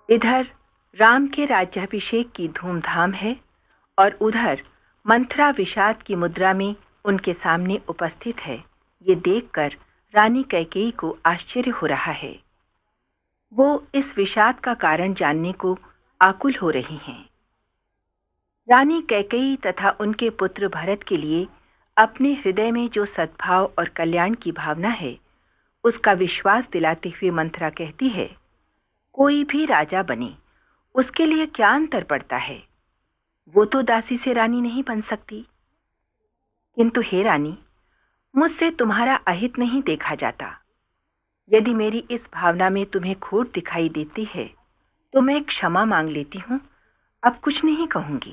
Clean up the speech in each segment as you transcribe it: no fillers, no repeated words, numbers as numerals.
इधर राम के राज्याभिषेक की धूमधाम है और उधर मंथरा विषाद की मुद्रा में उनके सामने उपस्थित है। ये देखकर रानी कैकेयी को आश्चर्य हो रहा है। वो इस विषाद का कारण जानने को आकुल हो रही हैं। रानी कैकेयी तथा उनके पुत्र भरत के लिए अपने हृदय में जो सद्भाव और कल्याण की भावना है, उसका विश्वास दिलाते हुए मंथरा कहती है, कोई भी राजा बने, उसके लिए क्या अंतर पड़ता है? वो तो दासी से रानी नहीं बन सकती। किंतु हे रानी, मुझसे तुम्हारा अहित नहीं देखा जाता। यदि मेरी इस भावना में तुम्हें खोट दिखाई देती है तो मैं क्षमा मांग लेती हूं, अब कुछ नहीं कहूंगी।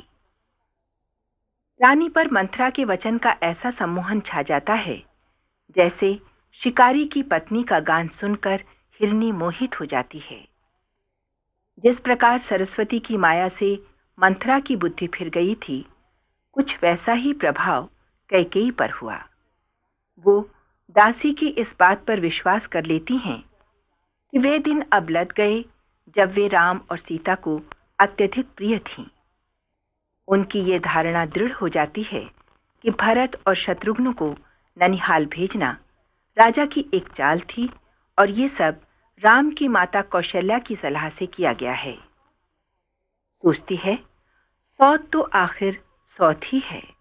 रानी पर मंथरा के वचन का ऐसा सम्मोहन छा जाता है जैसे शिकारी की पत्नी का गान सुनकर हिरनी मोहित हो जाती है। जिस प्रकार सरस्वती की माया से मंथरा की बुद्धि फिर गई थी, कुछ वैसा ही प्रभाव कैकेयी पर हुआ। वो दासी की इस बात पर विश्वास कर लेती हैं कि वे दिन अब लद गए जब वे राम और सीता को अत्यधिक प्रिय थीं। उनकी ये धारणा दृढ़ हो जाती है कि भरत और शत्रुघ्न को ननिहाल भेजना राजा की एक चाल थी और ये सब राम की माता कौशल्या की सलाह से किया गया है। सोचती है, सौत तो आखिर सौत ही है।